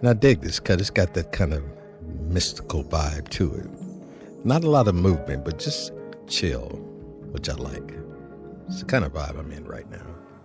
And I dig this because it's got that kind of mystical vibe to it. Not a lot of movement, but just chill, which I like. It's the kind of vibe I'm in right now.